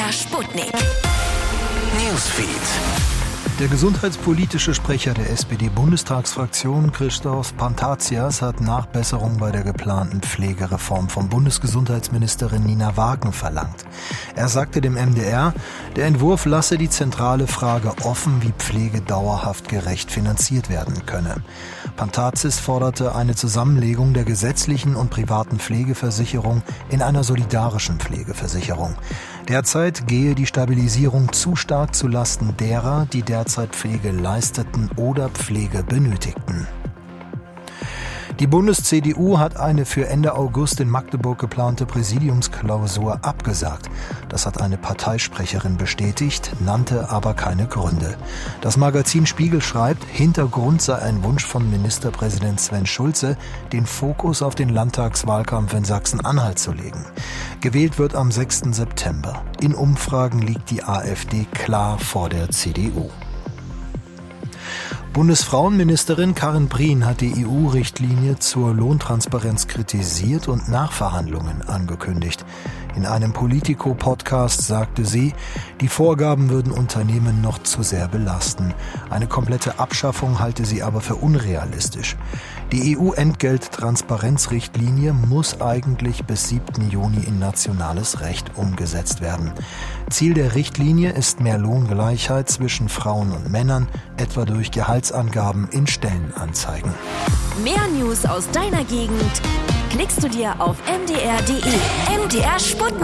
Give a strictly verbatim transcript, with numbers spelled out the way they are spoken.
R Sputnik. Newsfeed. Der gesundheitspolitische Sprecher der S P D-Bundestagsfraktion, Christoph Pantazias, hat Nachbesserung bei der geplanten Pflegereform von Bundesgesundheitsministerin Nina Wagen verlangt. Er sagte dem M D R, der Entwurf lasse die zentrale Frage offen, wie Pflege dauerhaft gerecht finanziert werden könne. Pantazias forderte eine Zusammenlegung der gesetzlichen und privaten Pflegeversicherung in einer solidarischen Pflegeversicherung. Derzeit gehe die Stabilisierung zu stark zu Lasten derer, die derzeit Pflege leisteten oder Pflege benötigten. Die Bundes-C D U hat eine für Ende August in Magdeburg geplante Präsidiumsklausur abgesagt. Das hat eine Parteisprecherin bestätigt, nannte aber keine Gründe. Das Magazin Spiegel schreibt, Hintergrund sei ein Wunsch von Ministerpräsident Sven Schulze, den Fokus auf den Landtagswahlkampf in Sachsen-Anhalt zu legen. Gewählt wird am sechsten September. In Umfragen liegt die AfD klar vor der C D U. Bundesfrauenministerin Karin Prien hat die E U-Richtlinie zur Lohntransparenz kritisiert und Nachverhandlungen angekündigt. In einem Politico-Podcast sagte sie, die Vorgaben würden Unternehmen noch zu sehr belasten. Eine komplette Abschaffung halte sie aber für unrealistisch. Die E U-Entgelttransparenzrichtlinie muss eigentlich bis siebten Juni in nationales Recht umgesetzt werden. Ziel der Richtlinie ist mehr Lohngleichheit zwischen Frauen und Männern, etwa durch Gehaltsangaben in Stellenanzeigen. Mehr News aus deiner Gegend klickst du dir auf m d r punkt d e. M D R Sputnik.